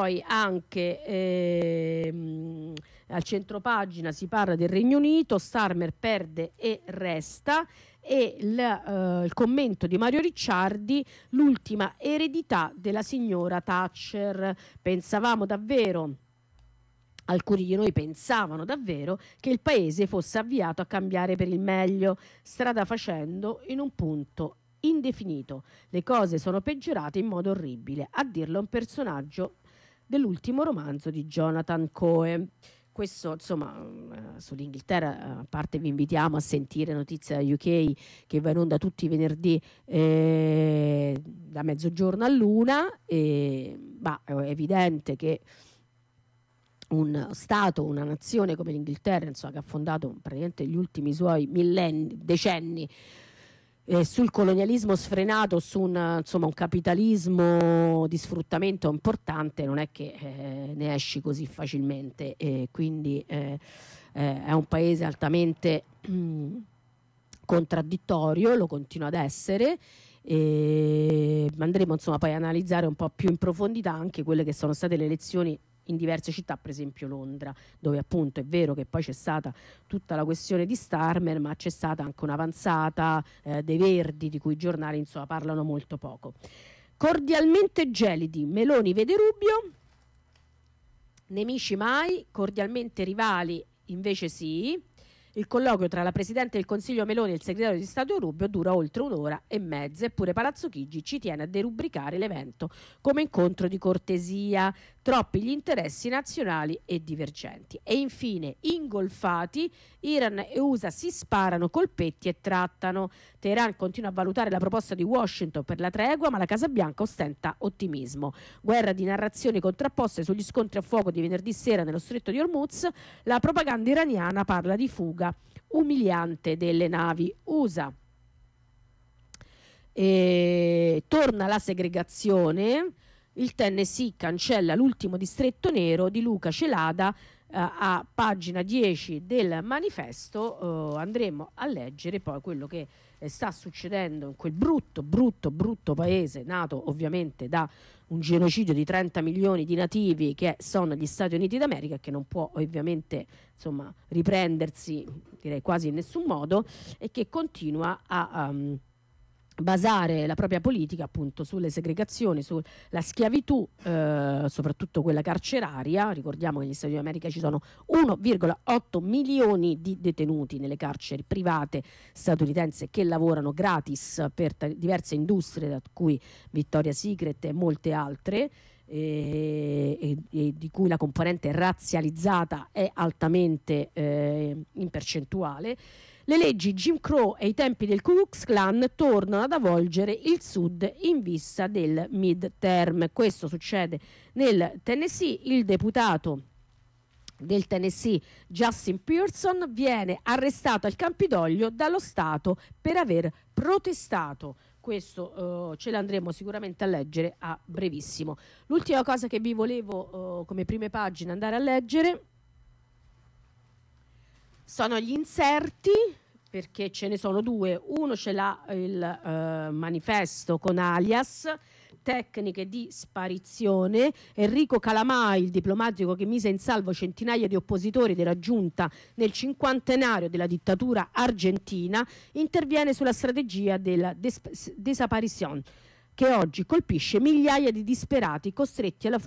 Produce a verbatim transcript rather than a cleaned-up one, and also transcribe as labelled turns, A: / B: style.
A: Poi anche ehm, al centropagina si parla del Regno Unito, Starmer perde e resta, e il, eh, il commento di Mario Ricciardi: l'ultima eredità della signora Thatcher. Pensavamo davvero, alcuni di noi pensavano davvero che il paese fosse avviato a cambiare per il meglio, strada facendo in un punto indefinito. Le cose sono peggiorate in modo orribile, a dirlo un personaggio dell'ultimo romanzo di Jonathan Coe. Questo, insomma, eh, sull'Inghilterra, a parte vi invitiamo a sentire Notizie da U K, che va in onda tutti i venerdì eh, da mezzogiorno all'una, e, bah, è evidente che un Stato, una nazione come l'Inghilterra, insomma, che ha fondato praticamente gli ultimi suoi millenni, decenni, eh, sul colonialismo sfrenato, su un, insomma, un capitalismo di sfruttamento importante, non è che eh, ne esci così facilmente, e quindi eh, eh, è un paese altamente mh, contraddittorio, lo continua ad essere. E andremo, insomma, poi a analizzare un po' più in profondità anche quelle che sono state le elezioni in diverse città, per esempio Londra, dove appunto è vero che poi c'è stata tutta la questione di Starmer, ma c'è stata anche un'avanzata eh, dei Verdi, di cui i giornali, insomma, parlano molto poco. Cordialmente gelidi, Meloni vede Rubio, nemici mai, cordialmente rivali invece sì. Il colloquio tra la Presidente del Consiglio Meloni e il Segretario di Stato Rubio dura oltre un'ora e mezza, eppure Palazzo Chigi ci tiene a derubricare l'evento come incontro di cortesia. Troppi gli interessi nazionali e divergenti. E infine, ingolfati, Iran e U S A si sparano colpetti e trattano. Teheran continua a valutare la proposta di Washington per la tregua, ma la Casa Bianca ostenta ottimismo. Guerra di narrazioni contrapposte sugli scontri a fuoco di venerdì sera nello stretto di Hormuz. La propaganda iraniana parla di fuga umiliante delle navi U S A. E torna la segregazione. Il Tennessee cancella l'ultimo distretto nero di Luca Celada, eh, a pagina dieci del manifesto. Eh, andremo a leggere poi quello che eh, sta succedendo in quel brutto, brutto, brutto paese, nato ovviamente da un genocidio di trenta milioni di nativi, che sono gli Stati Uniti d'America, che non può ovviamente, insomma, riprendersi, direi quasi in nessun modo, e che continua a um, basare la propria politica appunto sulle segregazioni, sulla schiavitù, eh, soprattutto quella carceraria. Ricordiamo che negli Stati Uniti d'America ci sono uno virgola otto milioni di detenuti nelle carceri private statunitensi che lavorano gratis per t- diverse industrie, da cui Victoria's Secret e molte altre, e, e, e di cui la componente razzializzata è altamente eh, in percentuale. Le leggi Jim Crow e i tempi del Ku Klux Klan tornano ad avvolgere il Sud in vista del mid-term. Questo succede nel Tennessee. Il deputato del Tennessee Justin Pearson viene arrestato al Campidoglio dallo Stato per aver protestato. Questo uh, ce l'andremo sicuramente a leggere a brevissimo. L'ultima cosa che vi volevo uh, come prime pagine andare a leggere sono gli inserti, perché ce ne sono due. Uno ce l'ha il uh, manifesto con alias tecniche di sparizione. Enrico Calamai, il diplomatico che mise in salvo centinaia di oppositori della giunta nel cinquantenario della dittatura argentina, interviene sulla strategia della des- desaparizione, che oggi colpisce migliaia di disperati costretti alla